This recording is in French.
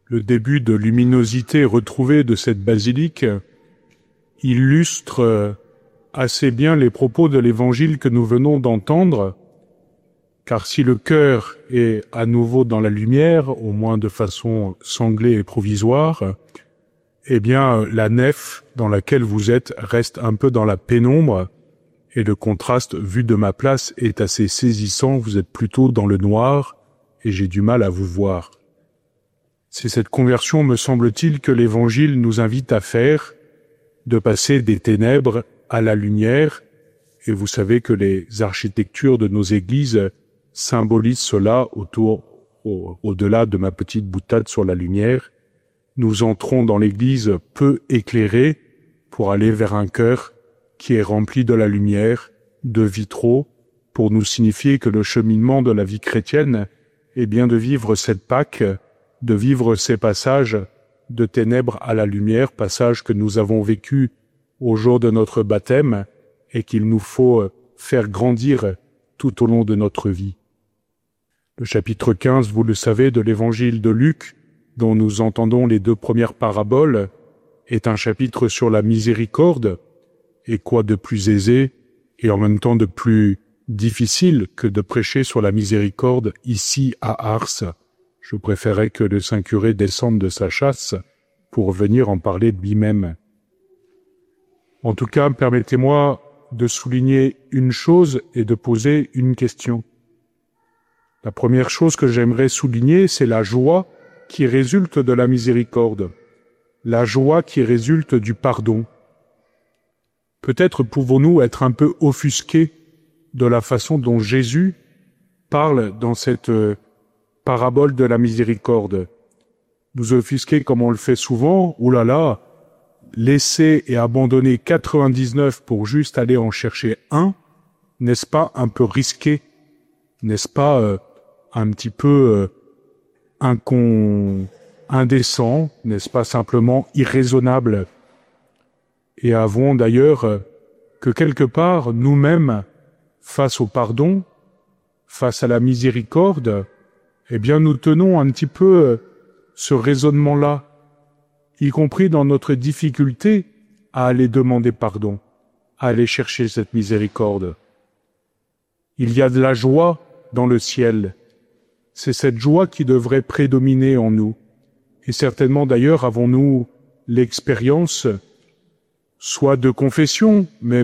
Le début de luminosité retrouvée de cette basilique illustre assez bien les propos de l'Évangile que nous venons d'entendre, car si le cœur est à nouveau dans la lumière, au moins de façon sanglée et provisoire, eh bien la nef dans laquelle vous êtes reste un peu dans la pénombre, et le contraste vu de ma place est assez saisissant, vous êtes plutôt dans le noir, et j'ai du mal à vous voir. C'est cette conversion, me semble-t-il, que l'Évangile nous invite à faire, de passer des ténèbres à la lumière, et vous savez que les architectures de nos églises symbolisent cela au-delà de ma petite boutade sur la lumière. Nous entrons dans l'église peu éclairée pour aller vers un cœur qui est rempli de la lumière, de vitraux, pour nous signifier que le cheminement de la vie chrétienne est bien de vivre cette Pâque, de vivre ces passages de ténèbres à la lumière, passages que nous avons vécus au jour de notre baptême et qu'il nous faut faire grandir tout au long de notre vie. Le chapitre 15, vous le savez, de l'évangile de Luc, dont nous entendons les 2 premières paraboles, est un chapitre sur la miséricorde, et quoi de plus aisé et en même temps de plus difficile que de prêcher sur la miséricorde ici à Ars. Je préférais que le Saint-Curé descende de sa chasse pour venir en parler de lui-même. En tout cas, permettez-moi de souligner une chose et de poser une question. La première chose que j'aimerais souligner, c'est la joie qui résulte de la miséricorde, la joie qui résulte du pardon. Peut-être pouvons-nous être un peu offusqués de la façon dont Jésus parle dans cette parabole de la miséricorde. Nous offusquer comme on le fait souvent, laisser et abandonner 99 pour juste aller en chercher un, n'est-ce pas un peu risqué? N'est-ce pas un petit peu indécent? N'est-ce pas simplement irraisonnable? Et avouons d'ailleurs que quelque part, nous-mêmes, face au pardon, face à la miséricorde, eh bien nous tenons un petit peu ce raisonnement-là, y compris dans notre difficulté à aller demander pardon, à aller chercher cette miséricorde. Il y a de la joie dans le ciel. C'est cette joie qui devrait prédominer en nous. Et certainement d'ailleurs avons-nous l'expérience, soit de confession, mais